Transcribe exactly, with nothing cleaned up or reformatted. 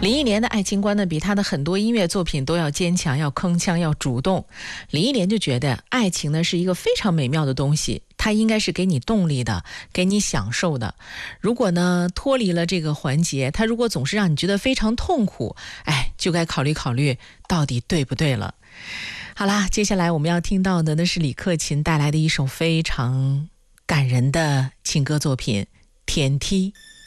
林忆莲的爱情观呢，比她的很多音乐作品都要坚强，要铿锵，要主动。林忆莲就觉得爱情呢是一个非常美妙的东西，它应该是给你动力的，给你享受的。如果呢脱离了这个环节，它如果总是让你觉得非常痛苦，哎，就该考虑考虑到底对不对了。好啦，接下来我们要听到的呢是李克勤带来的一首非常感人的情歌作品《天梯》。